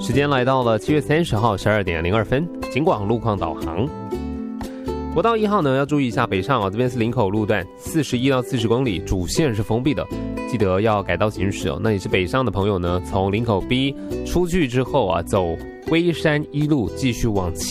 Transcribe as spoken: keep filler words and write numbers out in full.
时间来到了七月三十号十二点零二分，警广路况导航。国道一号呢要注意一下北上啊，这边是林口路段，四十一到四十公里主线是封闭的，记得要改道行驶哦。那也是北上的朋友呢，从林口 B 出去之后啊，走龟山一路继续往